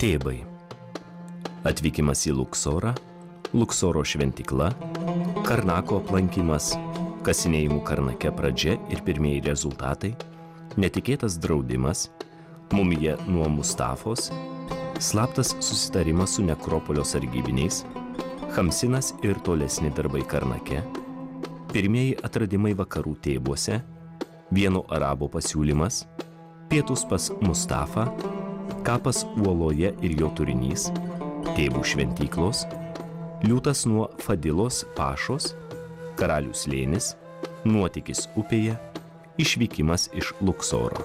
Tėbai. Atvykimas į Luksorą, Luksoro šventykla, Karnako aplankymas, kasinėjimų Karnake pradžia ir pirmieji rezultatai, netikėtas draudimas, mumija nuo Mustafos, slaptas susitarimas su nekropolio sargybiniais, Chamsinas ir tolesni darbai Karnake, pirmieji atradimai vakarų Tėbuose, vieno arabo pasiūlymas, pietus pas Mustafą, kapas uoloje ir jo turinys, Tėbų šventyklos, liūtas nuo Fadilos Pašos, karalių slėnis, nuotykis upėje, išvykimas iš Luksoro.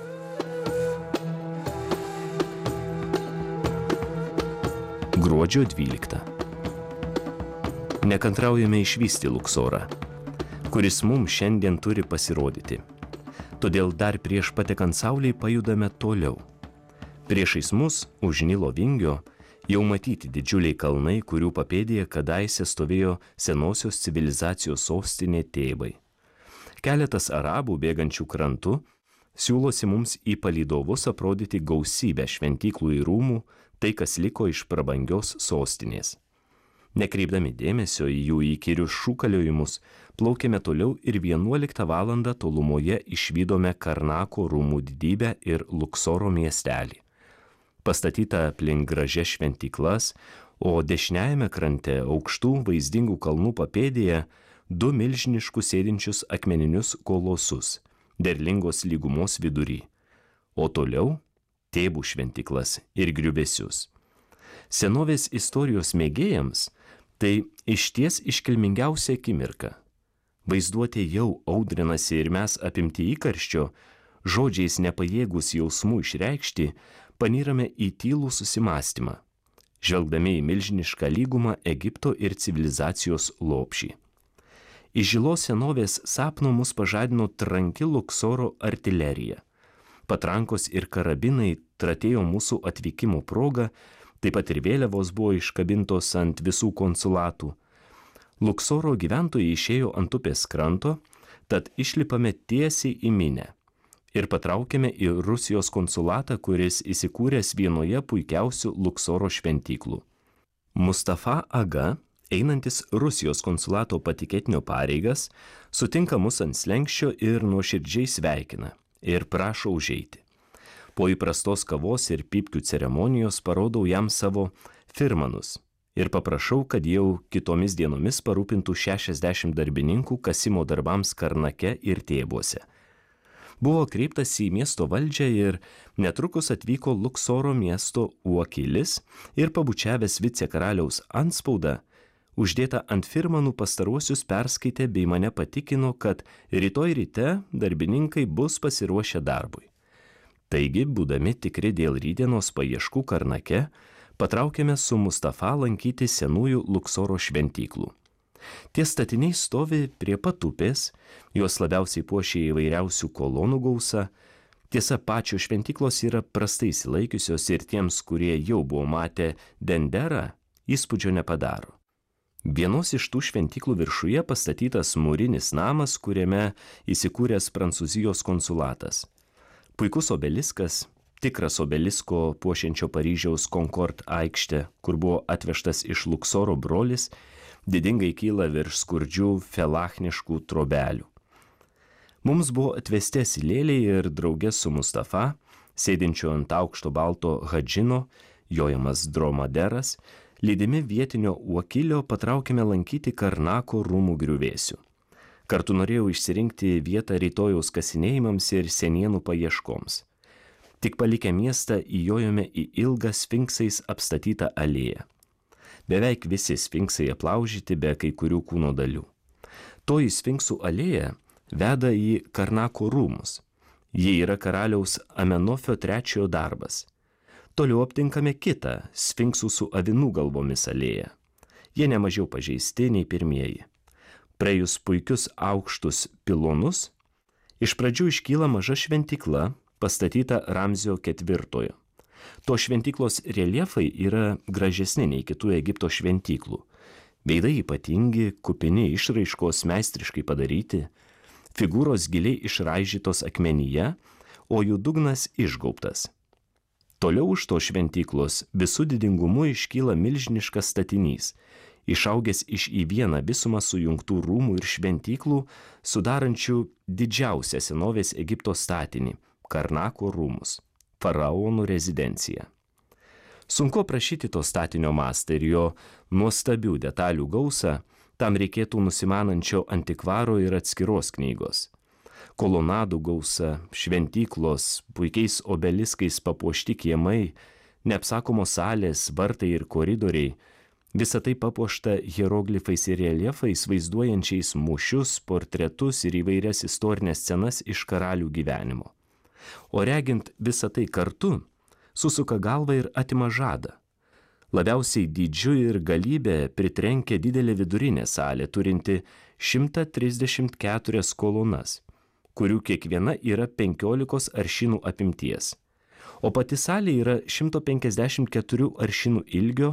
Gruodžio 12. Nekantraujame išvysti Luksorą, kuris mums šiandien turi pasirodyti. Todėl dar prieš patekant saulei pajudame toliau. Priešais mus, už Nilo vingio, jau matyti didžiuliai kalnai, kurių papėdėje kadaise stovėjo senosios civilizacijos sostinė Tėbai. Keletas arabų bėgančių krantu siūlosi mums į palydovus aprodyti gausybę šventyklų ir rūmų, tai kas liko iš prabangios sostinės. Nekreipdami dėmesio į jų įkyrius šūkaliojimus, plaukėme toliau ir 11 valandą tolumoje išvydome Karnako rūmų didybę ir Luksoro miestelį. Pastatyta aplink gražias šventyklas, o dešiniajame krante aukštų vaizdingų kalnų papėdėje 2 milžiniškus sėdinčius akmeninius kolosus, derlingos lygumos vidury, o toliau Tėbų šventyklas ir griuvėsius. Senovės istorijos mėgėjams tai išties iškilmingiausia akimirka. Vaizduotė jau audrinasi ir mes apimti įkarščio, žodžiais nepajėgus jausmų išreikšti, panyrame į tylų susimąstymą, žvelgdami į milžinišką lygumą Egipto ir civilizacijos lopšį. Iš žilos senovės sapno mus pažadino tranki Luksoro artilerija. Patrankos ir karabinai tratėjo mūsų atvykimo progą, taip pat ir vėliavos buvo iškabintos ant visų konsulatų. Luksoro gyventojai išėjo ant upės kranto, tad išlipame tiesiai į minią ir patraukėme į Rusijos konsulatą, kuris įsikūręs vienoje puikiausių Luksoro šventyklų. Mustafa Aga, einantis Rusijos konsulato patikėtinio pareigas, sutinka mus ant slenksčio ir nuoširdžiai sveikina ir prašo užeiti. Po įprastos kavos ir pypkių ceremonijos parodau jam savo firmanus ir paprašau, kad jau kitomis dienomis parūpintų 60 darbininkų kasimo darbams Karnake ir Tėbuose. Buvo kreiptas į miesto valdžią ir netrukus atvyko Luksoro miesto uokilis ir pabučiavęs vicekaraliaus antspaudą, uždėta ant firmanų pastaruosius perskaitė bei mane patikino, kad rytoj ryte darbininkai bus pasiruošę darbui. Taigi, būdami tikri dėl rytdienos paieškų Karnake, patraukėme su Mustafa lankyti senųjų Luksoro šventyklų. Tie statiniai stovi prie pat upės, juos labiausiai puošia įvairiausių kolonų gausa. Tiesa, pačios šventyklos yra prastai išsilaikiusios ir tiems, kurie jau buvo matę Denderą, įspūdžio nepadaro. Vienos iš tų šventyklų viršuje pastatytas mūrinis namas, kuriame įsikūręs Prancūzijos konsulatas. Puikus obeliskas, tikras obelisko puošiančio Paryžiaus Concord aikštę, kur buvo atvežtas iš Luksoro brolis, didingai kyla virš skurdžių felachniškų trobelių. Mums buvo atvesti asilėliai ir drauge su Mustafa, sėdinčiu ant aukšto balto hadžino, jojamas dromaderas, lydimi vietinio uokilio patraukėme lankyti Karnako rūmų griuvėsių. Kartu norėjau išsirinkti vietą rytojaus kasinėjimams ir senienų paieškoms. Tik palikę miestą įjojome į ilgą sfinksais apstatytą alėją. Beveik visi sfinksai aplaužyti be kai kurių kūno dalių. Toji sfinksų alėja veda į Karnako rūmus. Ji yra karaliaus Amenofio III darbas. Toliau aptinkame kitą sfinksų su avinų galvomis alėją. Jie nemažiau pažeisti nei pirmieji. Praėjus puikius aukštus pilonus, iš pradžių iškyla maža šventykla, pastatyta Ramzio IV. To šventyklos reljefai yra gražesni nei kitų Egipto šventyklų. Veidai ypatingi, kupini išraiškos meistriškai padaryti, figūros giliai išraižytos akmenyje, o jų dugnas išgaubtas. Toliau už to šventyklos visų didingumu iškyla milžiniškas statinys, išaugęs iš į vieną visumą sujungtų rūmų ir šventyklų, sudarančių didžiausią senovės Egipto statinį – Karnako rūmus, faraonų rezidenciją. Sunku aprašyti to statinio mastą ir jo nuostabių detalių gausą, tam reikėtų nusimanančio antikvaro ir atskiros knygos. Kolonadų gausa, šventyklos, puikiais obeliskais papuošti kiemai, neapsakomos salės, vartai ir koridoriai, visa tai papuošta hieroglifais ir reljefais vaizduojančiais mūšius, portretus ir įvairias istorinės scenas iš karalių gyvenimo. O regint visą tai kartu, susuka galvą ir atima žadą. Labiausiai dydžiu ir galybė pritrenkia didelė vidurinė salė, turinti 134 kolonas, kurių kiekviena yra 15 aršinų apimties. O pati salė yra 154 aršinų ilgio,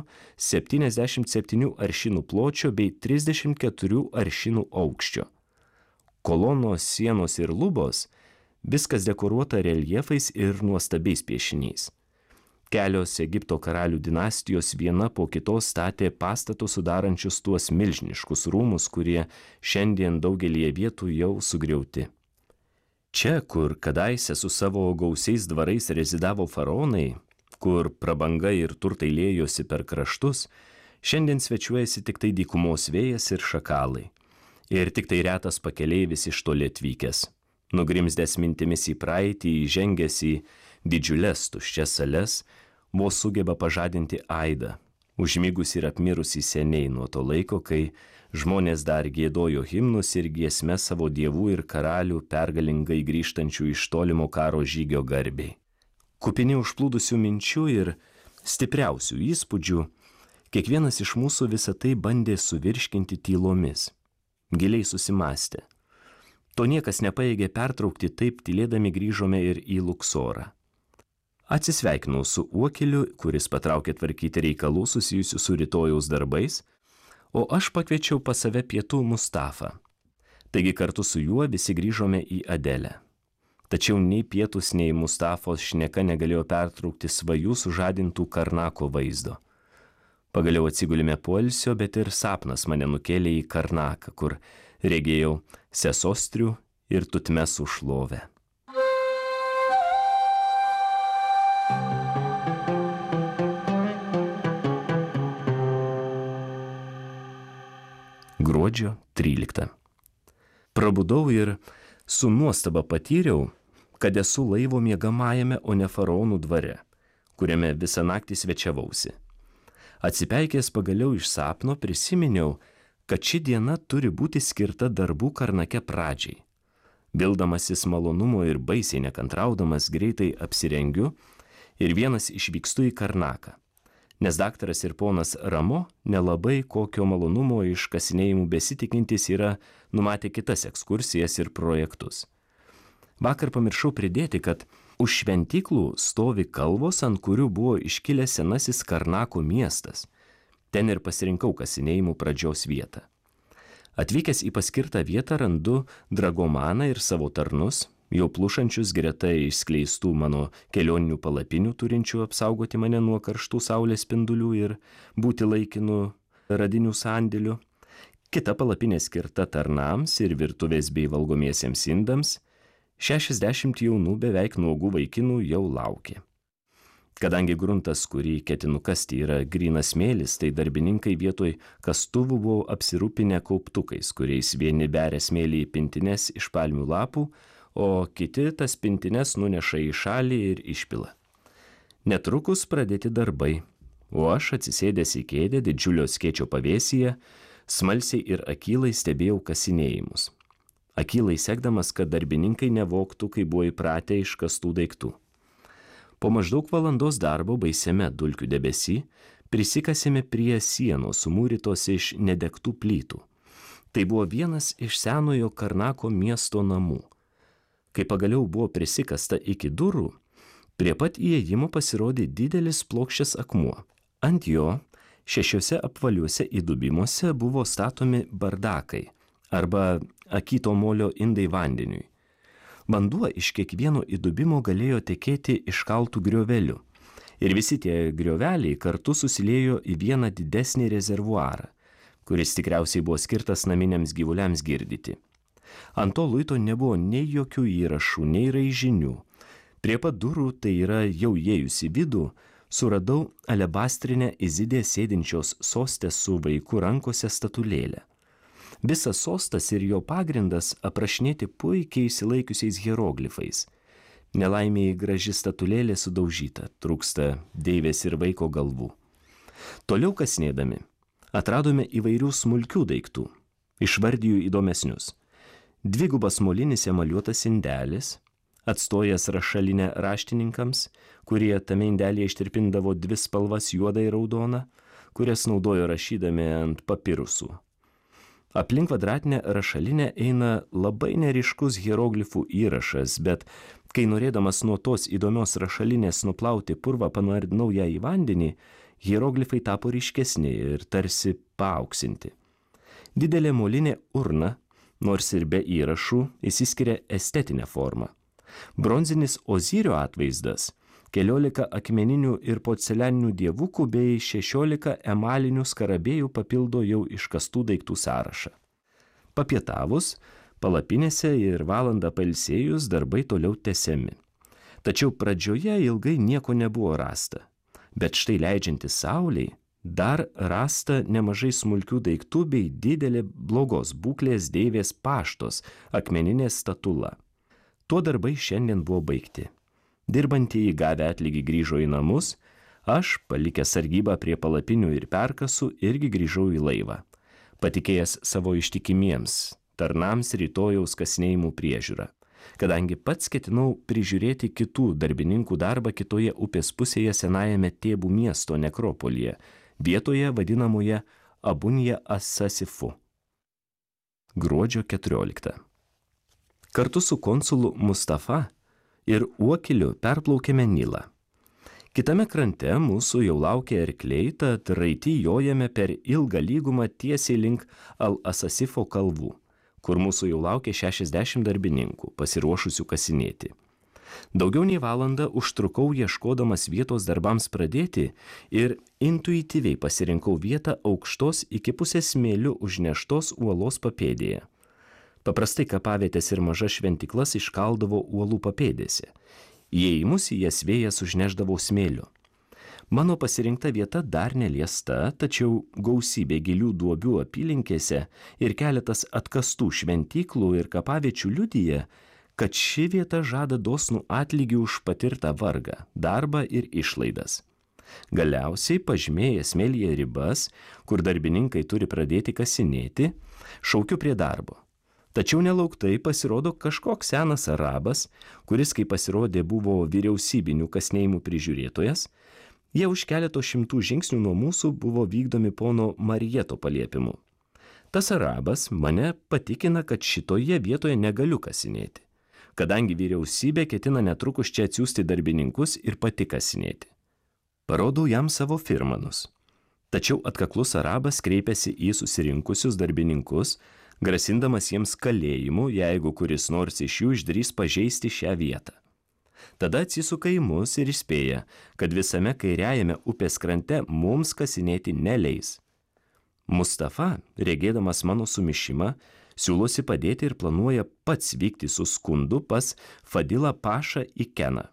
77 aršinų pločio bei 34 aršinų aukščio. Kolonos, sienos ir lubos – viskas dekoruota reljefais ir nuostabiais piešiniais. Kelios Egipto karalių dinastijos viena po kitos statė pastatus sudarančius tuos milžiniškus rūmus, kurie šiandien daugelį vietų jau sugriauti. Čia, kur kadaise su savo gausiais dvarais rezidavo faraonai, kur prabanga ir turtai liejosi per kraštus, šiandien svečiuojasi tik tai dykumos vėjas ir šakalai. Ir tik tai retas pakeleivis iš toli atvykęs, nugrimzdęs mintimis į praeitį, įžengęs į didžiules tuščias sales, vos sugeba pažadinti aidą, užmigus ir apmirusį seniai nuo to laiko, kai žmonės dar giedojo himnus ir giesmes savo dievų ir karalių pergalingai grįžtančių iš tolimo karo žygio garbei. Kupini užplūdusių minčių ir stipriausių įspūdžių, kiekvienas iš mūsų visą tai bandė suvirškinti tylomis, giliai susimąstė. To niekas nepajėgė pertraukti, taip tylėdami grįžome ir į Luksorą. Atsisveikinau su Uokeliu, kuris patraukė tvarkyti reikalų susijusių su rytojaus darbais, o aš pakviečiau pas save pietų Mustafą. Taigi kartu su juo visi grįžome į Adelę. Tačiau nei pietus, nei Mustafos šneka negalėjo pertraukti svajų sužadintų Karnako vaizdo. Pagaliau atsigulime poilsio, bet ir sapnas mane nukėlė į Karnaką, kur regėjau Sesostrių ir Tutmesų šlovę. Gruodžio 13. Prabudau ir su nuostaba patyriau, kad esu laivo miegamajame, o ne faraonų dvare, kuriame visą naktį svečiavausi. Atsipeikęs pagaliau iš sapno prisiminiau, kad ši diena turi būti skirta darbų Karnake pradžiai. Vildamasis malonumo ir baisiai nekantraudamas greitai apsirengiu ir vienas išvykstu į Karnaką. Nes daktaras ir ponas Ramo nelabai kokio malonumo iš kasinėjimų besitikintis yra numatę kitas ekskursijas ir projektus. Vakar pamiršau pridėti, kad už šventyklų stovi kalvos, ant kurių buvo iškilęs senasis Karnako miestas. Ten ir pasirinkau kasinėjimų pradžios vietą. Atvykęs į paskirtą vietą randu dragomaną ir savo tarnus, jau plušančius greta išskleistų mano kelioninių palapinių, turinčių apsaugoti mane nuo karštų saulės spindulių ir būti laikinų radinių sandėliu. Kita palapinė skirta tarnams ir virtuvės bei valgomiesiems indams. 60 jaunų beveik nuogų vaikinų jau laukė. Kadangi gruntas, kurį ketinu kasti, yra grynas smėlis, tai darbininkai vietoj kastuvų buvo apsirūpinę kauptukais, kuriais vieni beria smėlį į pintines iš palmių lapų, o kiti tas pintines nuneša į šalį ir išpila. Netrukus pradėti darbai, o aš atsisėdęs į kėdę didžiulio skėčio pavėsyje, smalsiai ir akylai stebėjau kasinėjimus. Akylai sekdamas, kad darbininkai nevoktų, kai buvo įpratę iš kastų daiktų. Po maždaug valandos darbo baisiame dulkių debesy prisikasėme prie sienos sumūrytos iš nedegtų plytų. Tai buvo vienas iš senojo Karnako miesto namų. Kai pagaliau buvo prisikasta iki durų, prie pat įėjimo pasirodė didelis plokščias akmuo. Ant jo 6 apvaliuose įdubimuose buvo statomi bardakai arba akyto molio indai vandeniui. Vanduo iš kiekvieno įdubimo galėjo tekėti iškaltų griovelių Ir visi tie grioveliai kartu susiliejo į vieną didesnį rezervuarą, kuris tikriausiai buvo skirtas naminiams gyvuliams girdyti. Ant to luito nebuvo nei jokių įrašų, nei raižinių. Prie pat durų, tai yra jau įėjus į vidų, suradau alebastrinę Izidė sėdinčios soste su vaiku rankose statulėlę. Visas sostas ir jo pagrindas aprašinėti puikiai išsilaikiusiais hieroglifais. Nelaimėjai graži statulėlė sudaužyta, trūksta deivės ir vaiko galvų. Toliau kasinėdami atradome įvairių smulkių daiktų, išvardiju įdomesnius. Dvigubas molinis emaliuotas indelis, atstojęs rašalinę raštininkams, kurie tame indelėje ištirpindavo dvi spalvas juodą ir raudoną, kurias naudojo rašydami ant papirusų. Aplink kvadratinę rašalinę eina labai neryškus hieroglifų įrašas, bet kai norėdamas nuo tos įdomios rašalinės nuplauti purvą panardinau ją į vandenį, hieroglifai tapo ryškesni ir tarsi paauksinti. Didelė molinė urna, nors ir be įrašų, išsiskiria estetinę formą. Bronzinis Ozirio atvaizdas, 14 akmeninių ir porcelianinių dievukų bei 16 emalinių skarabėjų papildo jau iškastų daiktų sąrašą. Papietavus, palapinėse ir valandą pailsėjus darbai toliau tęsiami. Tačiau pradžioje ilgai nieko nebuvo rasta. Bet štai leidžiantis saulei, dar rasta nemažai smulkių daiktų bei didelė blogos būklės deivės paštos akmeninė statula. Tuo darbai šiandien buvo baigti. Dirbantieji gavę atlygį grįžo į namus, aš, palikęs sargybą prie palapinių ir perkasų, irgi grįžau į laivą, patikėjęs savo ištikimiems tarnams rytojaus kasinėjimų priežiūrą, kadangi pats ketinau prižiūrėti kitų darbininkų darbą kitoje upės pusėje senajame Tėbų miesto nekropolyje, vietoje vadinamoje Abunja Asasifu. Gruodžio 14. Kartu su konsulu Mustafa ir uokiliu perplaukėme Nilą. Kitame krante mūsų jau laukė arkliai, tad raiti jojame per ilgą lygumą tiesiai link Al-Asasifo kalvų, kur mūsų jau laukė 60 darbininkų, pasiruošusių kasinėti. Daugiau nei valandą užtrukau ieškodamas vietos darbams pradėti ir intuityviai pasirinkau vietą aukštos iki pusės smėliu užneštos uolos papėdėje. Paprastai kapavietės ir mažas šventiklas iškaldavo uolų papėdėse. Įėjimus į jas vėjas užnešdavo smėliu. Mano pasirinkta vieta dar neliesta, tačiau gausybė gilių duobių apylinkėse ir keletas atkastų šventyklų ir kapaviečių liudija, kad ši vieta žada dosnų atlygį už patirtą vargą, darbą ir išlaidas. Galiausiai, pažymėję smėlyje ribas, kur darbininkai turi pradėti kasinėti, šaukiu prie darbo. Tačiau nelauktai pasirodo kažkoks senas arabas, kuris, kaip pasirodė, buvo vyriausybinių kasinėjimų prižiūrėtojas. Jie už keleto šimtų žingsnių nuo mūsų buvo vykdomi pono Marijeto paliepimu. Tas arabas mane patikina, kad šitoje vietoje negaliu kasinėti, kadangi vyriausybė ketina netrukus čia atsiųsti darbininkus ir pati kasinėti. Parodau jam savo firmanus. Tačiau atkaklus arabas kreipėsi į susirinkusius darbininkus, grasindamas jiems kalėjimu, jeigu kuris nors iš jų išdrįs pažeisti šią vietą. Tada atsisuka į mus ir įspėja, kad visame kairiajame upės krante mums kasinėti neleis. Mustafa, regėdamas mano sumišimą, siūlosi padėti ir planuoja pats vykti su skundu pas Fadilą Pašą į Keną.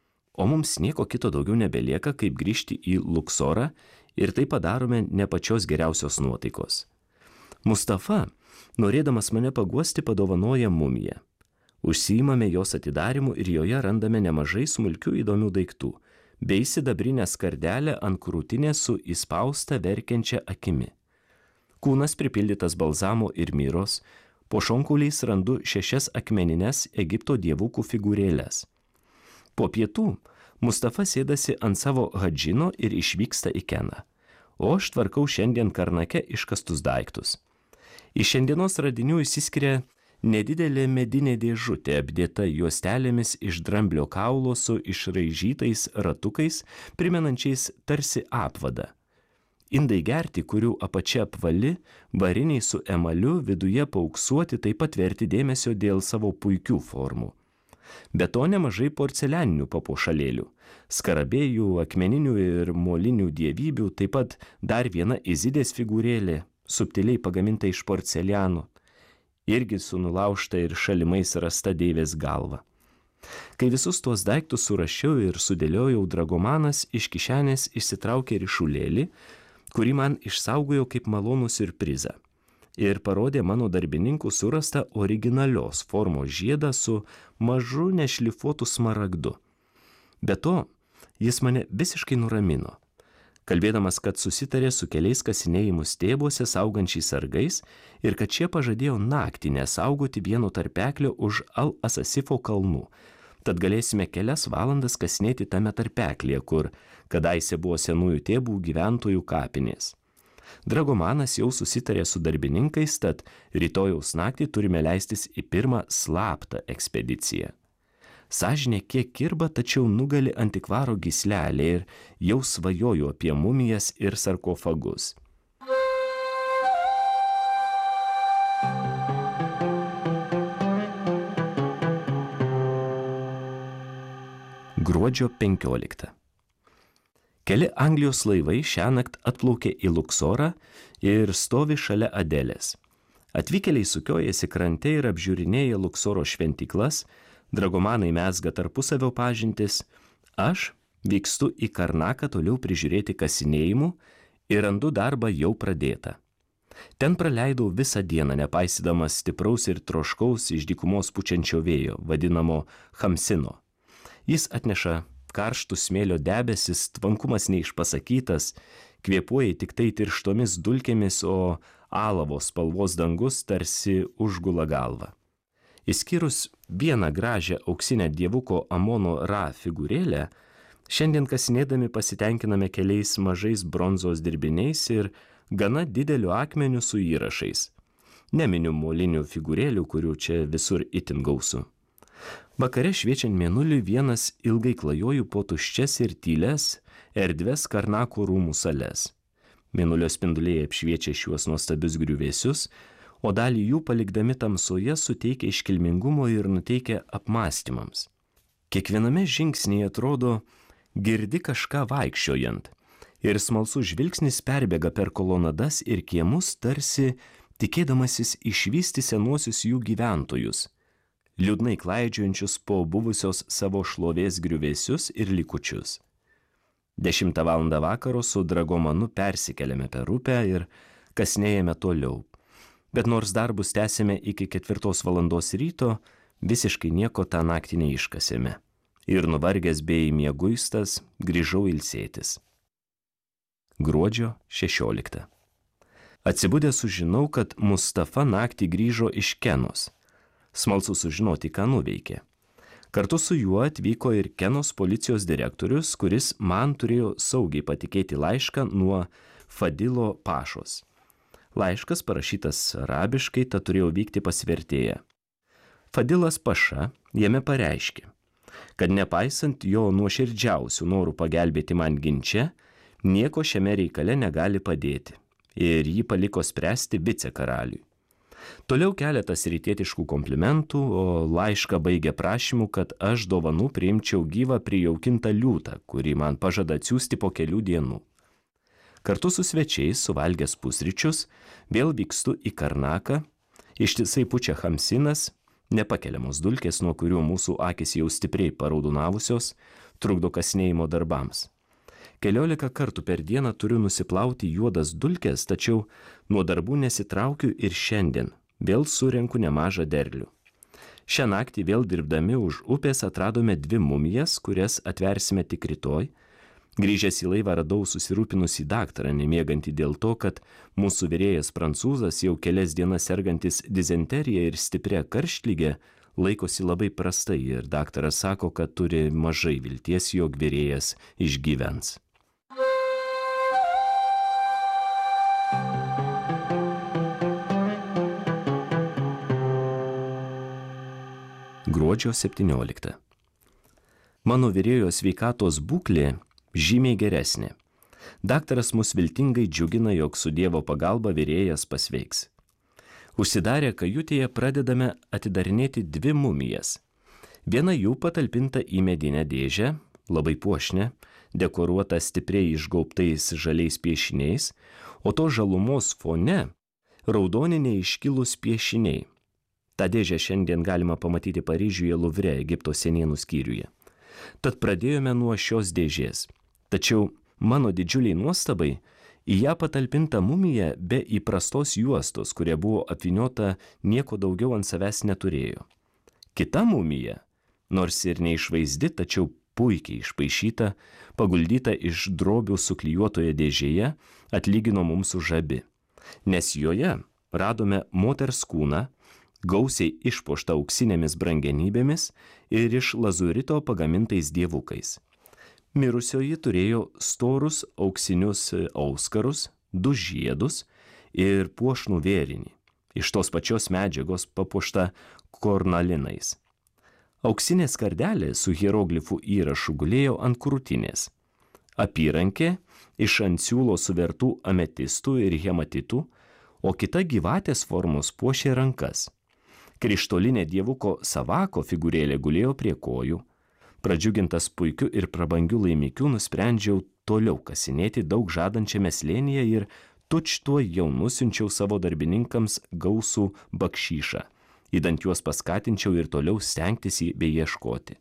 O mums nieko kito daugiau nebelieka, kaip grįžti į Luksorą ir tai padarome ne pačios geriausios nuotaikos. Mustafa, norėdamas mane paguosti, padovanoja mumiją. Užsiimame jos atidarimu ir joje randame nemažai smulkių įdomių daiktų, bei sidabrinę skardelę ant krūtinės su įspausta verkiančia akimi. Kūnas pripildytas balzamo ir miros, po šonkauliais randu 6 akmenines Egipto dievukų figūrėles. Po pietų Mustafa sėdasi ant savo hadžino ir išvyksta į Keną, o aš tvarkau šiandien Karnake iškastus daiktus. Iš šiandienos radinių išsiskiria nedidelė medinė dėžutė apdėta juostelėmis iš dramblio kaulo su išraižytais ratukais, primenančiais tarsi apvadą. Indai gerti, kurių apačia apvali, variniai su emaliu, viduje paauksuoti, taip pat verti dėmesio dėl savo puikių formų. Be to nemažai porcelianinių papuošalėlių, Skarabėjų, akmeninių ir molinių dievybių, taip pat dar viena Izidės figūrėlė, subtiliai pagaminta iš porceliano, irgi su nulaužta ir šalimais rasta deivės galva. Kai visus tuos daiktus surašiau ir sudėliojau, Dragomanas iš kišenės išsitraukė ryšulėlį, kurį man išsaugojo kaip malonų siurprizą, ir parodė mano darbininkų surastą originalios formos žiedą su mažu nešlifuotu smaragdu. Be to, jis mane visiškai nuramino, kalbėdamas, kad susitarė su keliais kasinėjimų stėbuose saugančiais sargais ir kad šie pažadėjo naktį nesaugoti vieno tarpeklio už Al-Asasifo kalnų, tad galėsime kelias valandas kasinėti tame tarpeklyje, kur kadaise buvo senųjų tėbų gyventojų kapinės. Dragomanas jau susitarė su darbininkais, tad rytojaus naktį turime leistis į pirmą slaptą ekspediciją. Sąžinė kiek kirba, tačiau nugali antikvaro gyslelė ir jau svajoju apie mumijas ir sarkofagus. Gruodžio 15. Keli Anglijos laivai šiąnakt atplaukė į Luksorą ir stovi šalia Adelės. Atvykėliai sukiojasi krante ir apžiūrinėja Luksoro šventyklas, Dragomanai mezga tarpusavio pažintis, aš vykstu į Karnaką toliau prižiūrėti kasinėjimų ir randu darbą jau pradėtą. Ten praleidau visą dieną, nepaisydamas stipraus ir troškaus iš dykumos pučiančio vėjo, vadinamo Hamsino. Jis atneša karštus smėlio debesis, tvankumas neišpasakytas, kvėpuoja tik tai tirštomis dulkėmis, o alavo spalvos dangus tarsi užgula galvą. Išskyrus vieną gražią auksinę dievuko Amono Ra figūrėlę, šiandien kasinėdami pasitenkiname keliais mažais bronzos dirbiniais ir gana dideliu akmeniu su įrašais. Neminiu molinių figūrėlių, kurių čia visur itin gausu. Vakare šviečiant mėnuliui vienas ilgai klajoju po tuščias ir tyles erdves Karnako rūmų sales. Mėnulio spinduliai apšviečia šiuos nuostabius griuvėsius, o dalį jų palikdami tamsoje suteikia iškilmingumo ir nuteikia apmąstymams. Kiekviename žingsnyje atrodo girdi kažką vaikščiojant, ir smalsus žvilgsnis perbėga per kolonadas ir kiemus, tarsi tikėdamasis išvysti senuosius jų gyventojus, liūdnai klaidžiojančius po buvusios savo šlovės griuvėsius ir likučius. 10 valandą vakaro su Dragomanu persikeliame per upę ir kasinėjame toliau. Bet nors darbus tęsėme iki 4 valandos ryto, visiškai nieko tą naktį neiškasėme. Ir nuvargęs bei mieguistas grįžau ilsėtis. Gruodžio 16. Atsibudęs sužinau, kad Mustafa naktį grįžo iš Kenos. Smalsu sužinoti, ką nuveikė. Kartu su juo atvyko ir Kenos policijos direktorius, kuris man turėjo saugiai patikėti laišką nuo Fadilo pašos. Laiškas parašytas arabiškai, tad turėjau vykti pas vertėją. Fadilas paša jame pareiškė, kad nepaisant jo nuoširdžiausių norų pagelbėti man ginče, nieko šiame reikale negali padėti ir jį paliko spręsti vicekaraliui. Toliau keletas rytietiškų komplimentų, o laišką baigė prašymu, kad aš dovanų priimčiau gyvą prijaukintą liūtą, kurį man pažada atsiųsti po kelių dienų. Kartu su svečiais, suvalgęs pusryčius, vėl vykstu į Karnaką, ištisai pučia Hamsinas, nepakeliamos dulkės, nuo kurių mūsų akis jau stipriai paraudonavusios, trukdo kasinėjimo darbams. 14 kartų per dieną turiu nusiplauti juodas dulkes, tačiau nuo darbų nesitraukiu ir šiandien vėl surenku nemažą derlių. Šią naktį vėl dirbdami už upės atradome 2 mumijas, kurias atversime tik rytoj. Grįžęs į laivą radau susirūpinusį daktarą, nemiegantį dėl to, kad mūsų virėjas prancūzas, jau kelias dienas sergantis dizenterija ir stipria karštlige, laikosi labai prastai ir daktaras sako, kad turi mažai vilties, jog virėjas išgyvens. Gruodžio 17. Mano virėjo sveikatos būklė žymiai geresnė. Daktaras mus viltingai džiugina, jog su Dievo pagalba virėjas pasveiks. Užsidarę kajutėje pradedame atidarinėti 2 mumijas. Viena jų patalpinta į medinę dėžę, labai puošnę, dekoruotą stipriai išgaubtais žaliais piešiniais, o to žalumos fone raudoniniai iškilūs piešiniai. Ta dėžę šiandien galima pamatyti Paryžiuje Luvre, Egipto senienų skyriuje. Tad pradėjome nuo šios dėžės. Tačiau mano didžiuliai nuostabai, į ją patalpinta mumija be įprastos juostos, kuria buvo apvyniota, nieko daugiau ant savęs neturėjo. Kita mumija, nors ir neišvaizdi, tačiau puikiai išpaišyta, paguldyta iš drobių suklijuotoje dėžėje, atlygino mums už abi. Nes joje radome moters kūną, gausiai išpuoštą auksinėmis brangenybėmis ir iš lazurito pagamintais dievukais. Mirusioji turėjo storus auksinius auskarus, 2 žiedus ir puošnų vėrinį, iš tos pačios medžiagos papuošta kornalinais. Auksinė skardelė su hieroglifų įrašu gulėjo ant krūtinės. Apyrankė iš ant siūlo suvertų ametistų ir hematitų, o kita gyvatės formos puošė rankas. Krištolinė dievuko Savako figūrėlė gulėjo prie kojų. Pradžiugintas puikiu ir prabangiu laimikiu nusprendžiau toliau kasinėti daug žadančiame slėnyje ir tučtuo jau nusiunčiau savo darbininkams gausų bakšyšą, įdant juos paskatinčiau ir toliau stengtis jį bei ieškoti.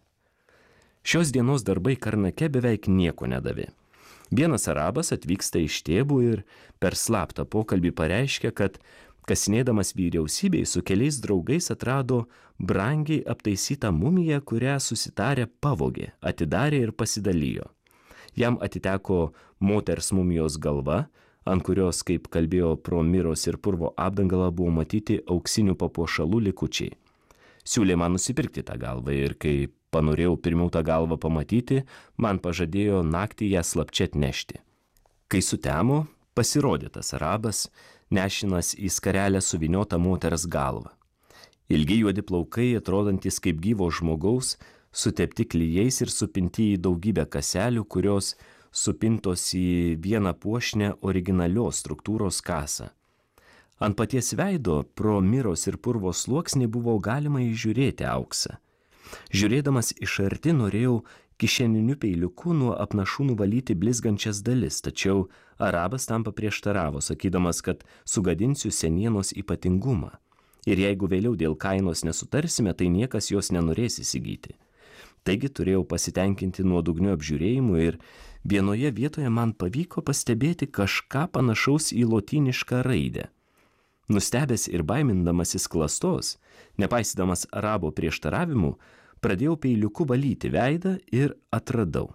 Šios dienos darbai Karnake beveik nieko nedavė. Vienas arabas atvyksta iš Tėbų ir per slaptą pokalbį pareiškia, kad kasinėdamas vyriausybei su keliais draugais atrado brangiai aptaisytą mumiją, kurią susitarę pavogė, atidarė ir pasidalijo. Jam atiteko moters mumijos galva, ant kurios, kaip kalbėjo pro miros ir purvo apdangalą, buvo matyti auksinių papuošalų likučiai. Siūlė man nusipirkti tą galvą ir kai panorėjau pirmiau tą galvą pamatyti, man pažadėjo naktį ją slapčia atnešti. Kai sutemo, pasirodė tas arabas, nešinas į skarelę suvyniotą moters galvą. Ilgi juodi plaukai, atrodantis kaip gyvo žmogaus, sutepti klijais ir supinti į daugybę kaselių, kurios supintos į vieną puošnę originalios struktūros kasą. Ant paties veido pro miros ir purvo sluoksnį buvo galima įžiūrėti auksą. Žiūrėdamas iš arti norėjau kišeniniu peiliuku nuo apnašų nuvalyti blizgančias dalis, tačiau arabas tam paprieštaravo, sakydamas, kad sugadinsiu senienos ypatingumą. Ir jeigu vėliau dėl kainos nesutarsime, tai niekas jos nenorės įsigyti. Taigi turėjau pasitenkinti nuodugniu apžiūrėjimu ir vienoje vietoje man pavyko pastebėti kažką panašaus į lotynišką raidę. Nustebęs ir baimindamasis klastos, nepaisydamas arabo prieštaravimų, pradėjau peiliuku valyti veidą ir atradau.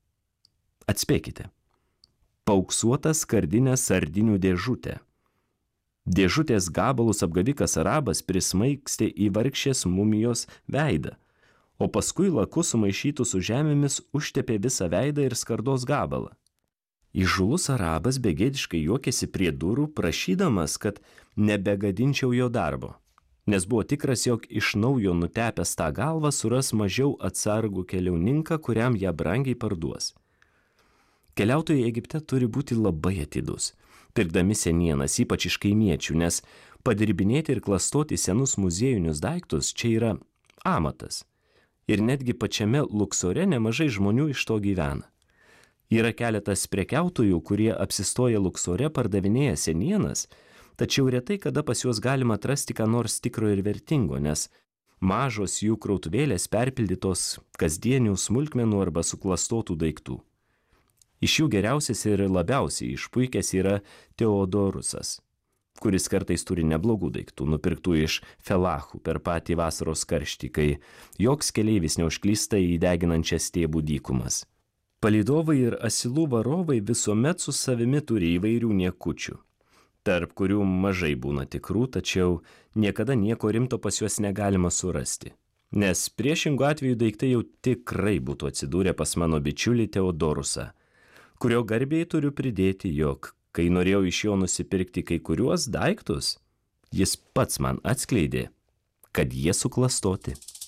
Atspėkite. Paauksuotą skardinę sardinių dėžutę. Dėžutės gabalus apgavikas arabas prismaigstė į vargšės mumijos veidą, o paskui laku sumaišytų su žemėmis užtepė visą veidą ir skardos gabalą. Įžūlus arabas begėdiškai juokėsi prie durų, prašydamas, kad nebegadinčiau jo darbo, nes buvo tikras, jog iš naujo nutepęs tą galvą suras mažiau atsargų keliauninką, kuriam ją brangiai parduos. Keliautojai Egipte turi būti labai atidus, pirkdami senienas, ypač iš kaimiečių, nes padirbinėti ir klastoti senus muziejinius daiktus čia yra amatas. Ir netgi pačiame Luksore nemažai žmonių iš to gyvena. Yra keletas prekiautojų, kurie apsistoja Luksore, pardavinėja senienas, tačiau retai kada pas juos galima atrasti ką nors tikro ir vertingo, nes mažos jų krautuvėlės perpildytos kasdienių smulkmenų arba suklastotų daiktų. Iš jų geriausias ir labiausiai išpuikęs yra Teodorusas, kuris kartais turi neblogų daiktų, nupirktų iš felachų per patį vasaros karštį, kai joks keleivis neužklysta į deginančias Tėbų dykumas. Palydovai ir asilų varovai visuomet su savimi turi įvairių niekučių, tarp kurių mažai būna tikrų, tačiau niekada nieko rimto pas juos negalima surasti. Nes priešingų atveju daiktai jau tikrai būtų atsidūrę pas mano bičiulį Teodorusą, kurio garbei turiu pridėti, jog, kai norėjau iš jo nusipirkti kai kuriuos daiktus, jis pats man atskleidė, kad jie suklastoti.